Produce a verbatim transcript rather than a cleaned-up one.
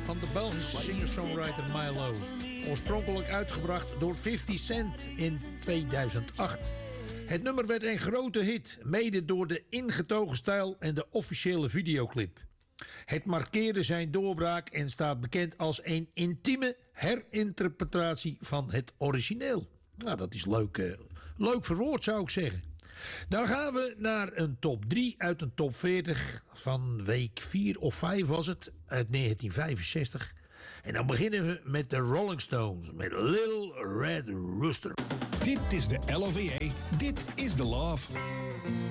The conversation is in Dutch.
van de Belgische singer-songwriter Milo. Oorspronkelijk uitgebracht door fifty cent in tweeduizend acht. Het nummer werd een grote hit, mede door de ingetogen stijl en de officiële videoclip. Het markeerde zijn doorbraak en staat bekend als een intieme herinterpretatie van het origineel. Nou, dat is leuk, uh, leuk verwoord, zou ik zeggen. Dan gaan we naar een top drie uit een top veertig van week vier of vijf was het, uit negentien vijfenzestig. En dan beginnen we met de Rolling Stones, met Little Red Rooster. Dit is de L O V E, dit is de Love.